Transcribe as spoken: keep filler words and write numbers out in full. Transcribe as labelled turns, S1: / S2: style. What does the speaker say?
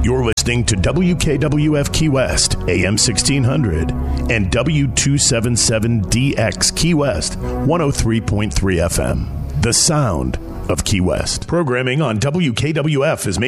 S1: You're listening to W K W F Key West, A M sixteen hundred, and W two seventy-seven D X Key West, one oh three point three F M. The sound of Key West. Programming on W K W F is made